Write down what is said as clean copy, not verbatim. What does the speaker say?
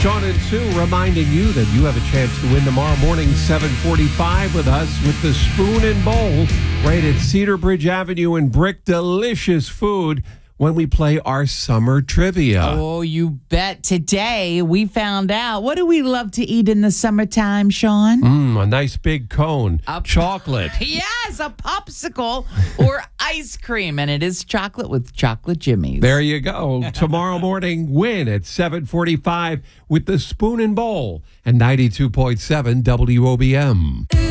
Sean and Sue reminding you that you have a chance to win tomorrow morning, 7:45 with us with the Spoon and Bowl right at Cedar Bridge Avenue in Brick. Delicious food when we play our summer trivia. Oh, you bet. Today we found out. What do we love to eat in the summertime, Sean? A nice big cone. Chocolate. Yes, a popsicle or ice cream. And it is chocolate with chocolate jimmies. There you go. Tomorrow morning, win at 7:45 with the Spoon and Bowl and 92.7 WOBM.